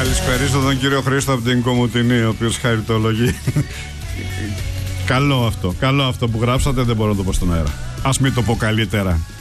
Καλησπέριζω τον κύριο Χρήστο από την Κομοτηνή, ο οποίος χαριτολογεί. Καλό αυτό που γράψατε, δεν μπορώ να το πω στον αέρα. Ας μην το πω καλύτερα.